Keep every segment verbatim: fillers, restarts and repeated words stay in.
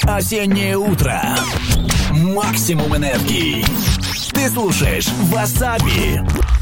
Осеннее утро. Максимум энергии. Ты слушаешь Васаби.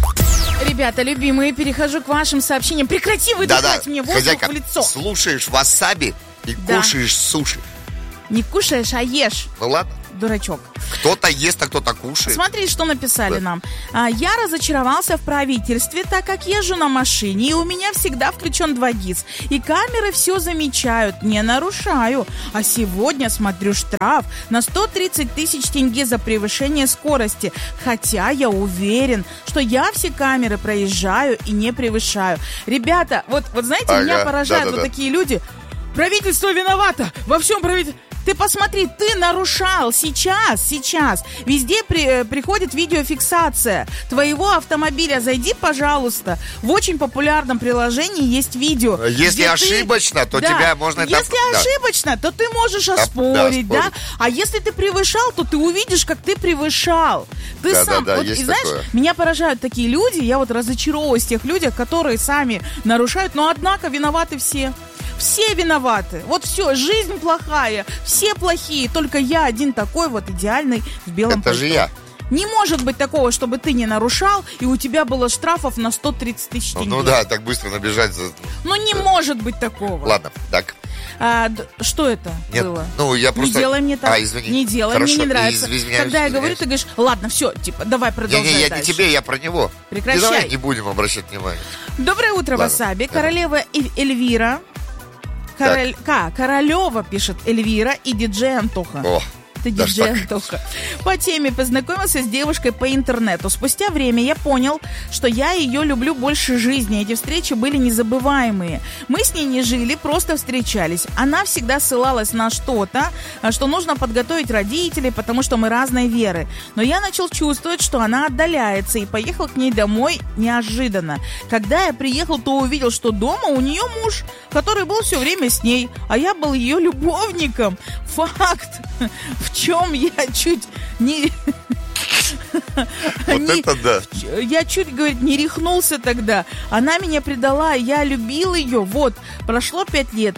Ребята, любимые, перехожу к вашим сообщениям. Прекрати выдыхать Да-да. мне воздух Хозяйка, в лицо. слушаешь васаби и Да. кушаешь суши. Не кушаешь, а ешь, Ну ладно. дурачок. Кто-то ест, а кто-то кушает. Смотри, что написали Да. нам. А, я разочаровался в правительстве, так как езжу на машине, и у меня всегда включен два ГИС. И камеры все замечают, не нарушаю. А сегодня смотрю штраф на сто тридцать тысяч тенге за превышение скорости. Хотя я уверен, что я все камеры проезжаю и не превышаю. Ребята, вот, вот знаете, Ага, меня поражают да-да-да. вот такие люди. Правительство виновато, во всем правительство... Ты посмотри, ты нарушал сейчас, сейчас. Везде при, приходит видеофиксация твоего автомобиля. Зайди, пожалуйста. В очень популярном приложении есть видео. Если где ошибочно, ты... то да. тебя можно... Если там... ошибочно, то ты можешь Да, оспорить, да, да, А если ты превышал, то ты увидишь, как ты превышал. Ты Да, сам... да, да, вот, есть и знаешь, такое. меня поражают такие люди. Я вот разочаровываюсь в тех людях, которые сами нарушают, но однако виноваты все. Все виноваты. Вот все, жизнь плохая, все плохие, только я один такой вот идеальный в белом Это же пальто. я. Не может быть такого, чтобы ты не нарушал, и у тебя было штрафов на сто тридцать тысяч тенге. Ну да, так быстро набежать. За... Ну не может быть такого. Ладно, так. А, д- что это Нет, было? ну я просто... Не делай мне так. А, извини. Не делай, Хорошо, мне не нравится. из- извиняюсь, Когда я говорю, извиняюсь. ты говоришь, ладно, все, типа, давай продолжай Не-не, я дальше. не тебе, я про него. Прекращай. И давай не будем обращать внимание. Доброе утро, Ладно. Васаби. Да. Королева Эль- Эльвира. Король... К. Королева, пишет Эльвира, и диджей Антоха. О, Ты даже диджей так. Антоха. По теме познакомился с девушкой по интернету. Спустя время я понял, что я ее люблю больше жизни. Эти встречи были незабываемые. Мы с ней не жили, просто встречались. Она всегда ссылалась на что-то, что нужно подготовить родителей, потому что мы разной веры. Но я начал чувствовать, что она отдаляется, и поехал к ней домой неожиданно. Когда я приехал, то увидел, что дома у нее муж, который был все время с ней, а я был ее любовником. Факт. В чем я чуть не... Вот не- это да. Я чуть, говорит, не рехнулся тогда. Она меня предала, я любил ее. Вот, прошло пять лет.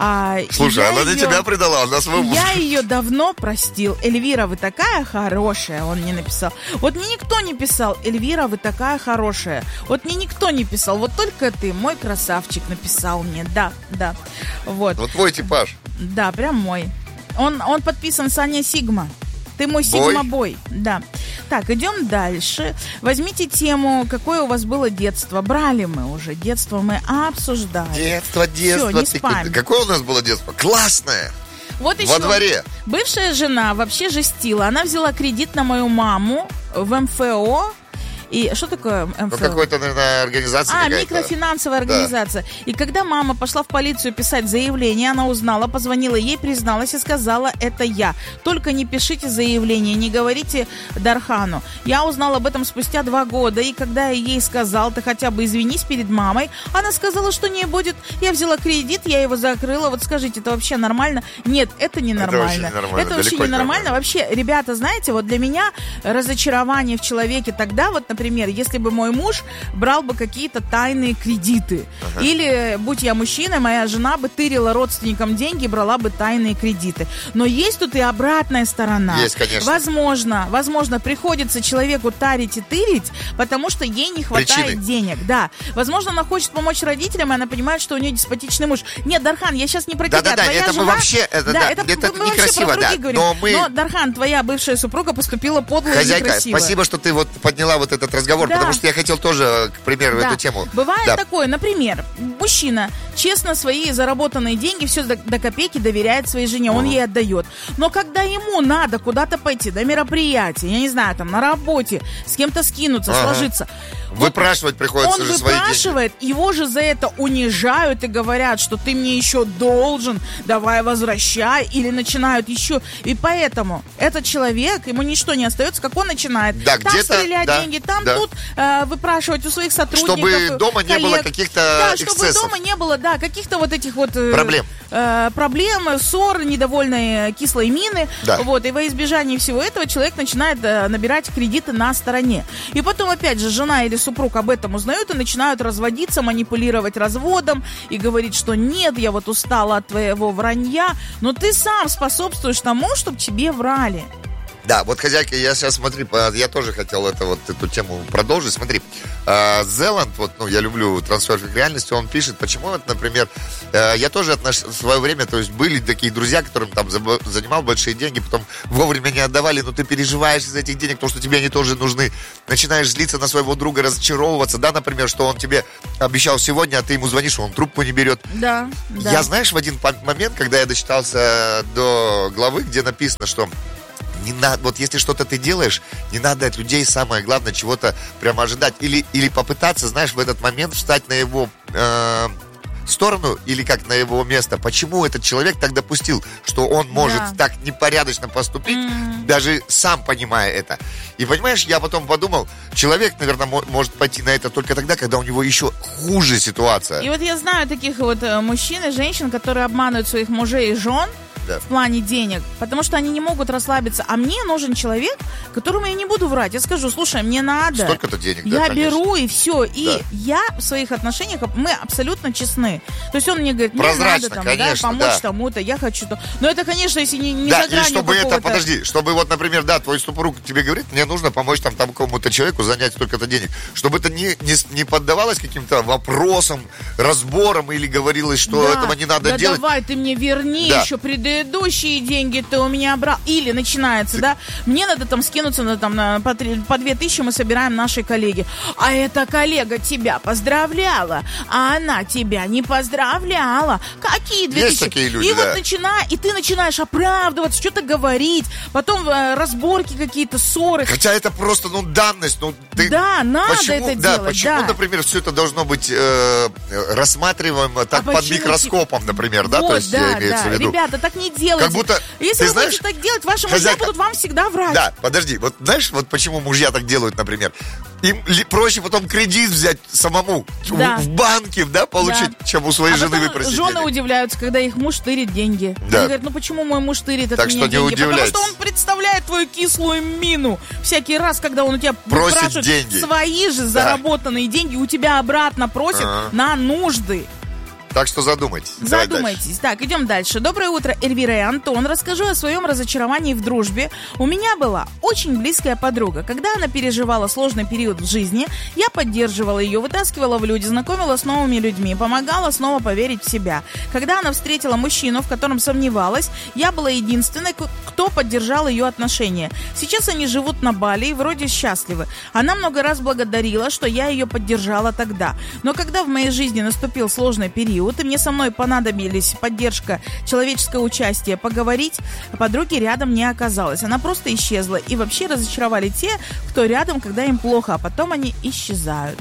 А Слушай, я она не её- тебя предала, она своего мужа. Я ее давно простил. Эльвира, вы такая хорошая. Он мне написал. Вот мне никто не писал. Эльвира, вы такая хорошая. Вот мне никто не писал. Вот только ты, мой красавчик, написал мне. Да, да. Вот. Ну твой типаж. Да, прям мой. Он, он подписан Саня Сигма. Ты мой Бой? Сигма-бой. Да. Так, идем дальше. Возьмите тему, какое у вас было детство. Брали мы уже. Детство мы обсуждали. Детство, детство. Всё, не ты- спам. Какое у нас было детство? Классное. Вот еще. Во дворе. Бывшая жена вообще жестила. Она взяла кредит на мою маму в эм эф о. И что такое эм эф о? Ну, какой-то, наверное, организация А, какая-то. микрофинансовая организация. И когда мама пошла в полицию писать заявление, она узнала, позвонила ей, призналась и сказала, это я. Только не пишите заявление, не говорите Дархану. Я узнала об этом спустя два года, и когда я ей сказал, ты хотя бы извинись перед мамой, она сказала, что не будет. Я взяла кредит, я его закрыла. Вот скажите, это вообще нормально? Нет, это не нормально. вообще не нормально, Это вообще далеко не не нормально. нормально. Вообще, ребята, знаете, вот для меня разочарование в человеке тогда, вот, например, если бы мой муж брал бы какие-то тайные кредиты, Ага. или, будь я мужчиной, моя жена бы тырила родственникам деньги и брала бы тайные кредиты. Но есть тут и обратная сторона. Есть, конечно. Возможно, возможно, приходится человеку тарить и тырить, потому что ей не хватает Причины. денег. Да. Возможно, она хочет помочь родителям, и она понимает, что у нее деспотичный муж. Нет, Дархан, я сейчас не про тебя. Да-да-да, Твоя это мы жена- вообще- это да, это мы вообще некрасиво, про других да, говорим. но мы- Дархан, твоя бывшая супруга поступила подло и Хозяйка, некрасиво. спасибо, что ты вот подняла вот этот разговор, Да. потому что я хотел тоже, к примеру, Да. эту тему. Бывает Да. такое, например, мужчина честно свои заработанные деньги все до, до копейки доверяет своей жене, он Ага. ей отдает. Но когда ему надо куда-то пойти, на мероприятие, я не знаю, там, на работе, с кем-то скинуться, Ага. сложиться, Выпрашивать приходится он же свои деньги. выпрашивает, его же за это унижают и говорят, что ты мне еще должен, давай возвращай, или начинают еще. И поэтому этот человек, ему ничто не остается, как он начинает Да, там где-то, стрелять да, деньги, там да. тут э, выпрашивать у своих сотрудников, Чтобы дома не было коллег. каких-то Да, чтобы эксцессов. дома не было, да, каких-то вот этих вот... э, Проблем. э, проблемы, ссоры, недовольные кислой мины. Да. Вот, и во избежание всего этого человек начинает э, набирать кредиты на стороне. И потом, опять же, жена или супруг об этом узнают и начинают разводиться, манипулировать разводом и говорить, что нет, я вот устала от твоего вранья, но ты сам способствуешь тому, чтобы тебе врали. Да, вот, хозяйка, я сейчас, смотри, я тоже хотел это, вот, эту тему продолжить. Смотри, Зеланд, вот, ну, я люблю трансфер реальности, он пишет, почему, вот, например, я тоже отнош... в свое время, то есть, были такие друзья, которым там занимал большие деньги, потом вовремя не отдавали, но ты переживаешь из этих денег, потому что тебе они тоже нужны, начинаешь злиться на своего друга, разочаровываться, да, например, что он тебе обещал сегодня, а ты ему звонишь, он трубку не берет. Да, да. Я, знаешь, в один момент, когда я дочитался до главы, где написано, что не надо, вот если что-то ты делаешь, не надо от людей, самое главное, чего-то прямо ожидать. Или, или попытаться, знаешь, в этот момент встать на его э, сторону или как на его место. Почему этот человек так допустил, что он может да. так непорядочно поступить, mm. даже сам понимая это. И понимаешь, я потом подумал, человек, наверное, может пойти на это только тогда, когда у него еще хуже ситуация. И вот я знаю таких вот мужчин и женщин, которые обманывают своих мужей и жен, да. в плане денег, потому что они не могут расслабиться. А мне нужен человек, которому я не буду врать. Я скажу, слушай, мне надо. Столько-то денег, да, я конечно. беру, и все. И да. я в своих отношениях, мы абсолютно честны. То есть он мне говорит, мне прозрачно, надо там, конечно, да, помочь да. тому-то, я хочу то. Но это, конечно, если не, не да, за гранью и чтобы какого-то... это, подожди, чтобы вот, например, да, твой супруг тебе говорит, мне нужно помочь там, там какому-то человеку занять столько-то денег. Чтобы это не, не, не поддавалось каким-то вопросам, разборам или говорилось, что да, этого не надо да делать. Давай ты мне верни да. еще предыдущие деньги. Деньги ты у меня брал. Или начинается, ты... да, мне надо там скинуться на, там, на, по, три, по две тысячи мы собираем нашей коллеге. А эта коллега тебя поздравляла, а она тебя не поздравляла. Какие две Есть тысячи? такие люди, и да. вот начиная, и ты начинаешь оправдываться, что-то говорить, потом э, разборки какие-то, ссоры. Хотя это просто, ну, данность. Ну, ты... Да, надо почему, это да, делать. Почему, да. например, все это должно быть э, рассматриваемо так а под микроскопом, например, да? Вот, То есть, да, имеется да. в виду. Ребята, так не делайте. Как будто, если ты вы знаешь, будете так делать, ваши хозяйка... мужья будут вам всегда врать. Да, подожди, вот знаешь, вот почему мужья так делают, например? Им ли, проще потом кредит взять самому да. в, в банке, да, получить, да. чем у своей а жены выпросить. Жены денег. удивляются, когда их муж тырит деньги. Да. Они говорят, ну почему мой муж тырит от так меня что деньги? Потому что он представляет представляет твою кислую мину. Всякий раз, когда он у тебя просит деньги. Свои же заработанные да. деньги у тебя обратно просит А-а-а. на нужды. Так что задумайтесь. Задумайтесь. Так, идем дальше. Доброе утро, Эльвира и Антон. Расскажу о своем разочаровании в дружбе. У меня была очень близкая подруга. Когда она переживала сложный период в жизни, я поддерживала ее, вытаскивала в люди, знакомила с новыми людьми, помогала снова поверить в себя. Когда она встретила мужчину, в котором сомневалась, я была единственной, кто поддержал ее отношения. Сейчас они живут на Бали и вроде счастливы. Она много раз благодарила, что я ее поддержала тогда. Но когда в моей жизни наступил сложный период, и мне со мной понадобились поддержка, человеческое участие, поговорить, подруги рядом не оказалось. Она просто исчезла. И вообще разочаровали те, кто рядом, когда им плохо, а потом они исчезают.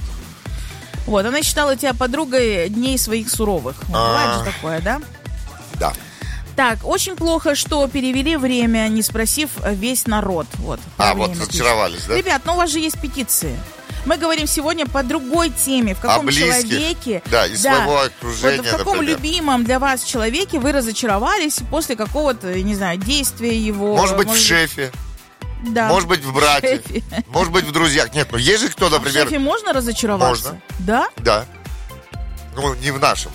Вот, она считала тебя подругой дней своих суровых. Вот, бывает же такое, да? Да. Так, очень плохо, что перевели время, не спросив весь народ. Вот, а, вот разочаровались, да? Ребят, ну у вас же есть петиции. Мы говорим сегодня по другой теме. В каком человеке... Да, из да, своего окружения, вот в каком например. любимом для вас человеке вы разочаровались после какого-то, не знаю, действия его... Может быть, может... в шефе. Да. Может быть, в брате. Шефе. Может быть, в друзьях. Нет, ну есть же кто, например... А в шефе можно разочароваться? Можно. Да? Да. Ну, не в нашем.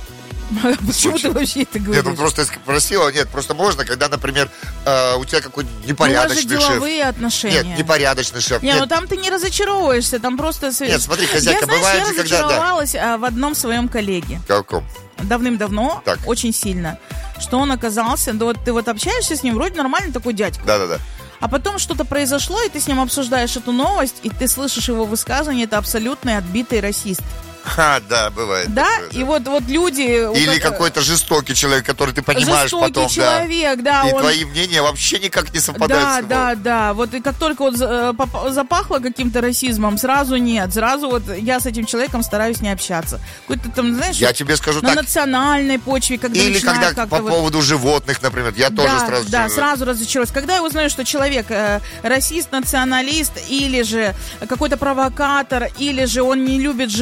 Почему ты вообще это говоришь? Нет, ну просто спросила, нет, просто можно, когда, например, э, у тебя какой-то непорядочный ну, у вас же шеф. деловые отношения. Нет, непорядочный шеф. Не, нет. ну там ты не разочаровываешься, там просто... Нет, смотри, хозяйка, я, знаешь, бывает я же, когда... Я разочаровалась да. в одном своем коллеге. Каком? Давным-давно, так. очень сильно. Что он оказался, да вот ты вот общаешься с ним, вроде нормальный такой дядька. Да-да-да. А потом что-то произошло, и ты с ним обсуждаешь эту новость, и ты слышишь его высказывание, это абсолютный отбитый расист. Ха, да, бывает. Да, такое, да. и вот, вот люди... Или как... какой-то жестокий человек, который ты понимаешь жестокий потом, человек, да. да. И он... твои мнения вообще никак не совпадают да, с его. Да, да, вот и как только вот запахло каким-то расизмом, сразу нет, сразу вот я с этим человеком стараюсь не общаться. Какой-то там, знаешь, я тебе скажу на так. национальной почве, когда или когда по вот... поводу животных, например, я да, тоже сразу... Да, сразу разочаруюсь. Когда я узнаю, что человек э, расист, националист, или же какой-то провокатор, или же он не любит животных,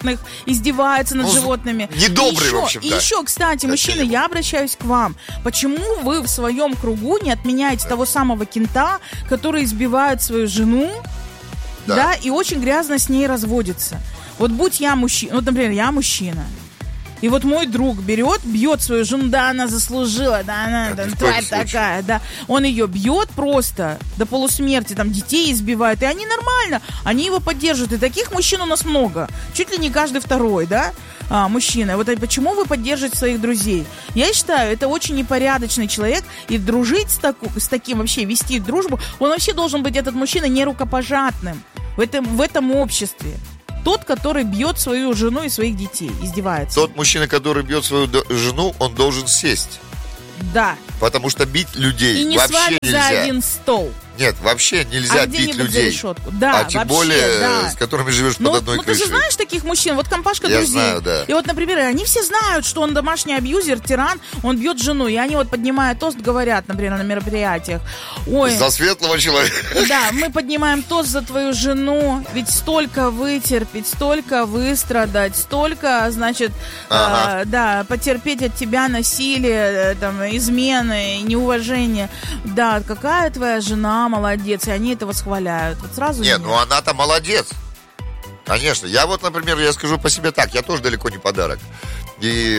животных, издевается над ну, животными. Недобрый, еще, в общем, и да. еще, кстати, мужчины, я обращаюсь к вам. Почему вы в своем кругу не отменяете да. того самого кента, который избивает свою жену, да. да, и очень грязно с ней разводится? Вот будь я мужчина, вот, например, я мужчина, и вот мой друг берет, бьет свою жену, да, она заслужила, да, она да, тварь такая, да. Он ее бьет просто до полусмерти, там, детей избивает, и они нормально, они его поддерживают. И таких мужчин у нас много, чуть ли не каждый второй, да, а, мужчина. Вот почему вы поддерживаете своих друзей? Я считаю, это очень непорядочный человек, и дружить с, таку, с таким, вообще вести дружбу, он вообще должен быть, этот мужчина, не рукопожатным в этом, в этом обществе. Тот, который бьет свою жену и своих детей, издевается. Тот мужчина, который бьет свою жену, он должен сесть. Да. Потому что бить людей и не вообще нельзя. За один стол. Нет, вообще нельзя а бить людей. Да, а тем вообще, более, да. с которыми живешь ну, под одной ну, крышей. Ну, ты же знаешь таких мужчин, вот компашка Я друзей. Знаю, да. И вот, например, они все знают, что он домашний абьюзер, тиран, он бьет жену. И они вот поднимают тост, говорят, например, на мероприятиях. Ой, за светлого человека. Да, мы поднимаем тост за твою жену, ведь столько вытерпеть, столько выстрадать, столько, значит, ага. э, да, потерпеть от тебя насилие, там, измены, неуважение. Да, какая твоя жена молодец, и они это восхваляют. Вот сразу нет, ну она-то молодец. Конечно. Я вот, например, я скажу по себе так, я тоже далеко не подарок. И...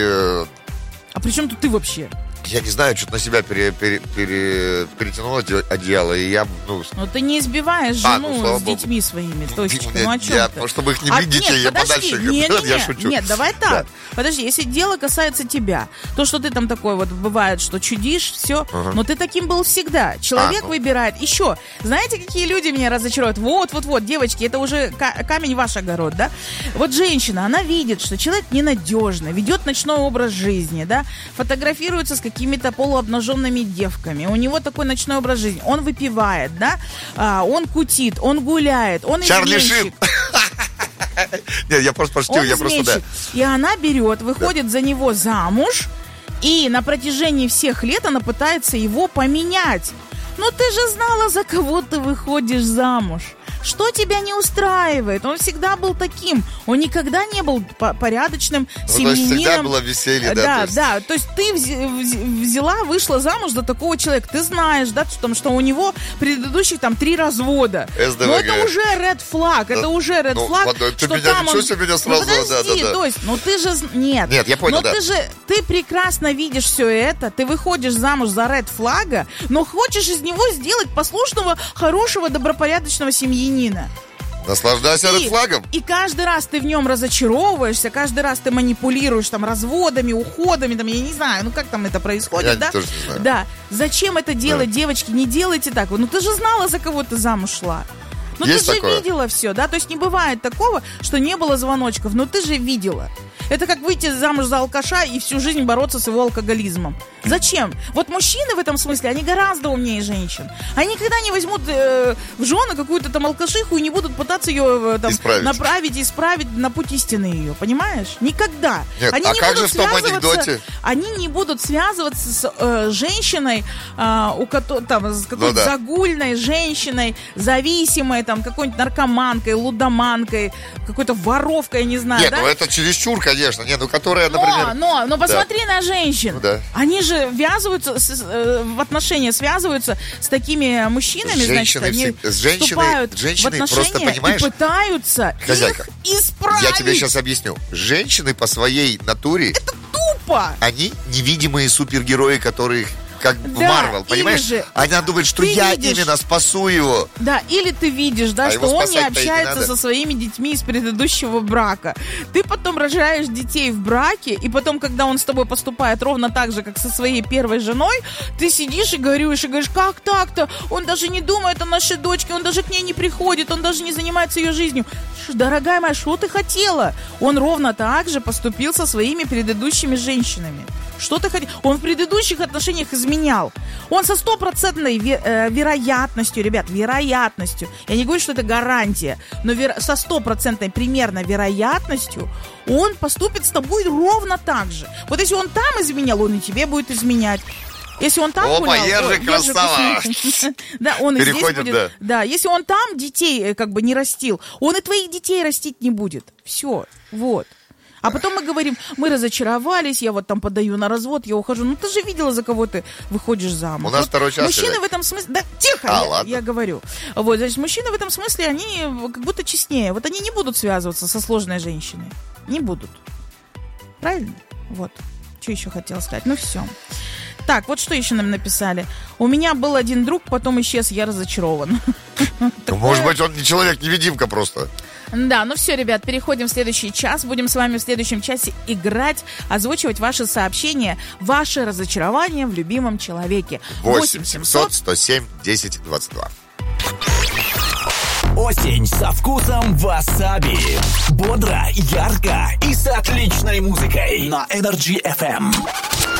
А при чем тут ты вообще? Я не знаю, что-то на себя пере, пере, пере, перетянул одеяло, и я, ну... Ну, ты не избиваешь жену а, ну, с детьми Богу. Своими, Тосечка, ну, о чем я, ты? Чтобы их не а, видеть, нет, я подожди, подальше не, не, я шучу. Нет, давай так. Да. Подожди, если дело касается тебя, то, что ты там такой вот, бывает, что чудишь, все, ага. но ты таким был всегда. Человек а, ну. выбирает. Еще, знаете, какие люди меня разочаруют? Вот, вот, вот, девочки, это уже камень ваш огород, да? Вот женщина, она видит, что человек ненадежный, ведет ночной образ жизни, да, фотографируется с какими-то полуобнаженными девками. У него такой ночной образ жизни. Он выпивает, да? А, он кутит, он гуляет, он Чарли изменщик. Нет, я просто пошутил, я просто, да. И она берет, выходит да. за него замуж, и на протяжении всех лет она пытается его поменять. Ну ты же знала, за кого ты выходишь замуж. Что тебя не устраивает? Он всегда был таким. Он никогда не был порядочным ну, семьянином. То есть всегда было веселье, да? Да, то есть... да. То есть ты взяла, вышла замуж за такого человека. Ты знаешь, да, что, что у него предыдущих там три развода. СДВГ. Но это уже red flag. Это ну, уже red ну, flag. Ладно, что ты меня, там ничего он... себе меня сразу... Ну, подожди, да, да, да. то есть, ну ты же... Нет. Нет, я понял, но да. ты же, ты прекрасно видишь все это. Ты выходишь замуж за red flag, но хочешь из него сделать послушного, хорошего, добропорядочного семьянина. Наслаждайся и, редфлагом. И каждый раз ты в нем разочаровываешься, каждый раз ты манипулируешь там разводами, уходами, там, я не знаю, ну как там это происходит, я да? Тоже не знаю. Да. Зачем это делать, да. девочки? Не делайте так. Ну ты же знала, за кого ты замуж шла. Ну Есть ты же такое? видела все, да? То есть не бывает такого, что не было звоночков, но ты же видела. Это как выйти замуж за алкаша и всю жизнь бороться с его алкоголизмом. Зачем? Вот мужчины в этом смысле, они гораздо умнее женщин. Они никогда не возьмут э, в жены какую-то там алкашиху и не будут пытаться ее э, там, исправить. направить и исправить на путь истины ее. Понимаешь? Никогда. Нет, они а не как будут же в том анекдоте? Они не будут связываться с э, женщиной, э, у которой, там, с какой-то ну, да. загульной женщиной, зависимой, там, какой-нибудь наркоманкой, лудоманкой, какой-то воровкой, я не знаю. Нет, да? ну это чересчур, конечно. Нет, ну которая, например... Но, но, но посмотри да. на женщин. Ну, да. Они же ввязываются, с, э, в отношения связываются с такими мужчинами, женщины, значит, они с женщиной, вступают женщины в отношения просто, понимаешь, и пытаются хозяйка, их исправить. Я тебе сейчас объясню. Женщины по своей натуре... Это тупо! Они невидимые супергерои, которые... Как да, в Марвел, понимаешь? Же, она думает, что я видишь, именно спасу его. Да, или ты видишь, да, а что он не общается не со своими детьми из предыдущего брака. Ты потом рожаешь детей в браке, и потом, когда он с тобой поступает ровно так же, как со своей первой женой, ты сидишь и горюешь, и говоришь, как так-то? Он даже не думает о нашей дочке, он даже к ней не приходит, он даже не занимается ее жизнью. Дорогая моя, что ты хотела? Он ровно так же поступил со своими предыдущими женщинами. Что ты хотел? Он в предыдущих отношениях изменял. Он со стопроцентной ве- э, вероятностью, ребят, вероятностью, я не говорю, что это гарантия, но вер- со стопроцентной примерно вероятностью он поступит с тобой ровно так же. Вот если он там изменял, он и тебе будет изменять. Если он там Опа, гулял... Ержи, красава! Да, он и здесь Переходим, будет. да. Да, если он там детей как бы не растил, он и твоих детей растить не будет. Все, вот. А потом мы говорим, мы разочаровались, я вот там подаю на развод, я ухожу. Ну, ты же видела, за кого ты выходишь замуж. У нас вот второй час. Мужчины или... в этом смысле... Да, тихо, а, я, ладно. я говорю. Вот, значит, мужчины в этом смысле, они как будто честнее. Вот они не будут связываться со сложной женщиной. Не будут. Правильно? Вот. Что еще хотела сказать? Ну, все. Так, вот что еще нам написали. У меня был один друг, потом исчез, я разочарован. Может быть, он не человек-невидимка просто. Да, ну все, ребят, переходим в следующий час. Будем с вами в следующем часе играть, озвучивать ваши сообщения, ваши разочарования в любимом человеке. восемь семьсот сто семь десять двадцать два. Осень со вкусом васаби. Бодро, ярко и с отличной музыкой на Energy эф эм.